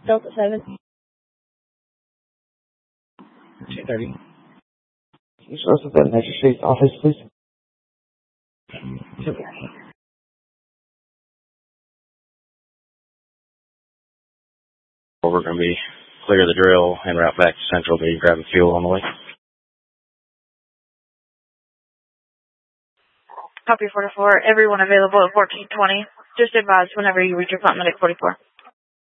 Delta 7. 230. Source of the magistrate's office, please. Okay. We're going to be clear the drill and route back to Central. Be grabbing fuel on the way. Copy 44. Everyone available at 1420. Just advise whenever you reach your front medic 44.